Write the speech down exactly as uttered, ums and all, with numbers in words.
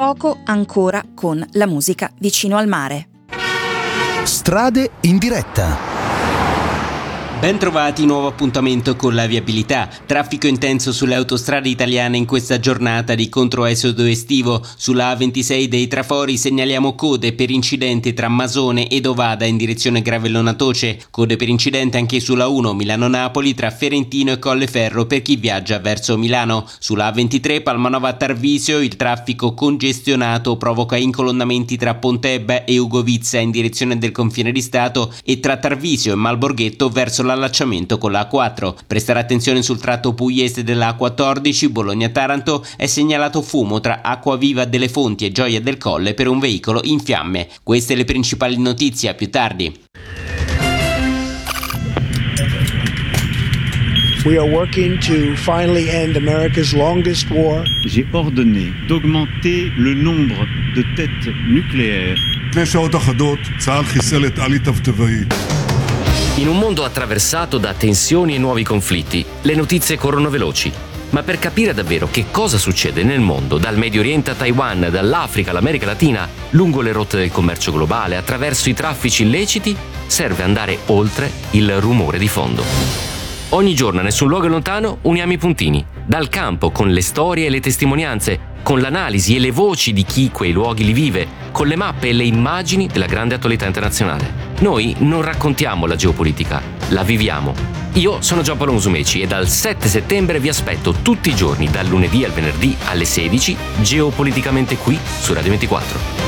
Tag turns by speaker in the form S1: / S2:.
S1: poco ancora con la musica vicino al mare.
S2: Strade in diretta.
S3: Ben trovati, nuovo appuntamento con la viabilità. Traffico intenso sulle autostrade italiane in questa giornata di controesodo estivo. Sulla A ventisei dei Trafori segnaliamo code per incidente tra Masone ed Ovada in direzione Gravellona Toce. Code per incidente anche sulla uno Milano-Napoli tra Ferentino e Colleferro per chi viaggia verso Milano. Sulla A ventitré Palmanova-Tarvisio il traffico congestionato provoca incolonnamenti tra Pontebba e Ugovizza in direzione del confine di Stato e tra Tarvisio e Malborghetto verso l'allacciamento con la A quattro. Prestare attenzione sul tratto pugliese della A quattordici Bologna-Taranto, è segnalato fumo tra Acquaviva delle Fonti e Gioia del Colle per un veicolo in fiamme. Queste le principali notizie, a più tardi.
S4: We are working to finally end America's longest war.
S5: J'ai ordonné d'augmenter le nombre de têtes nucléaires.
S6: לפני שעות אחדות צה"ל חיסל את עלי טבטבאי.
S7: In un mondo attraversato da tensioni e nuovi conflitti, le notizie corrono veloci. Ma per capire davvero che cosa succede nel mondo, dal Medio Oriente a Taiwan, dall'Africa all'America Latina, lungo le rotte del commercio globale, attraverso i traffici illeciti, serve andare oltre il rumore di fondo. Ogni giorno, nessun luogo è lontano, uniamo i puntini. Dal campo, con le storie e le testimonianze, con l'analisi e le voci di chi quei luoghi li vive, con le mappe e le immagini della grande attualità internazionale. Noi non raccontiamo la geopolitica, la viviamo. Io sono Giampaolo Musumeci e dal sette settembre vi aspetto tutti i giorni, dal lunedì al venerdì alle sedici, geopoliticamente qui su Radio ventiquattro.